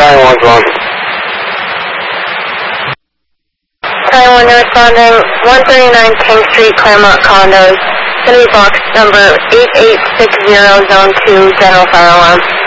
Taiwan's one. Taiwan, you're responding 139 King Street, Claremont Condos. City box number 8860, Zone 2, General Fire Alarm.